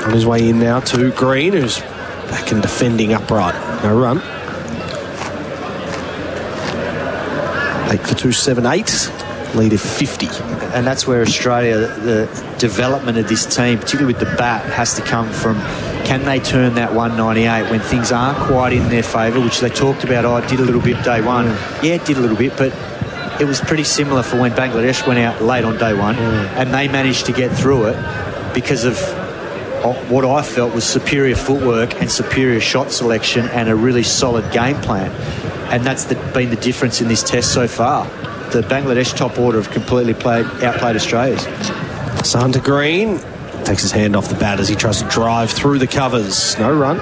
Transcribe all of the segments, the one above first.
On his way in now to Green, who's back and defending upright. No run. 8 for 278. Lead of 50. And that's where Australia, the development of this team, particularly with the bat, has to come from. Can they turn that 198 when things aren't quite in their favour, which they talked about, I did a little bit day one. Yeah, it did a little bit, but it was pretty similar for when Bangladesh went out late on day one, and they managed to get through it because of what I felt was superior footwork and superior shot selection and a really solid game plan. And that's been the difference in this test so far. The Bangladesh top order have completely outplayed Australia's. Hunter Green takes his hand off the bat as he tries to drive through the covers. No run.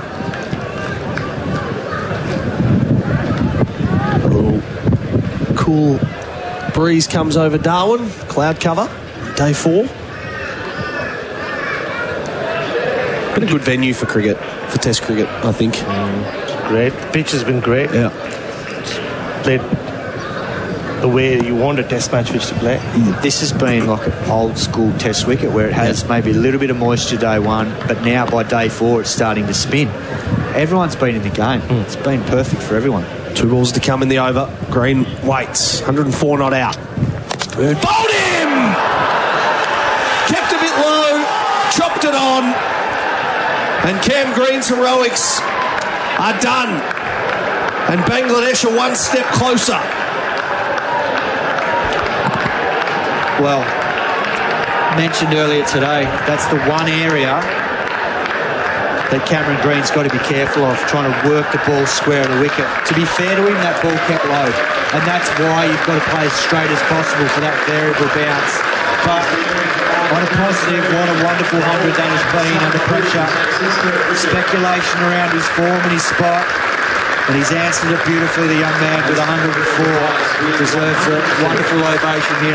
A little cool breeze comes over Darwin. Cloud cover. Day 4. Been a good venue for cricket, for Test cricket, I think. Great. The pitch has been great. Yeah. Played the way you want a Test match pitch to play. This has been like an old school Test wicket where it has maybe a little bit of moisture day one, but now by day 4 it's starting to spin. Everyone's been in the game. It's been perfect for everyone. 2 balls to come in the over. Green waits. 104 not out. Bowled him! Kept a bit low. Chopped it on. And Cam Green's heroics are done. And Bangladesh are one step closer. Well, mentioned earlier today, that's the one area that Cameron Green's got to be careful of, trying to work the ball square of the wicket. To be fair to him, that ball kept low, and that's why you've got to play as straight as possible for that variable bounce. But on a positive, what a wonderful 100 that has been under pressure. Speculation around his form and his spot. And he's answered it beautifully, the young man, with 104. Deserves a wonderful ovation here.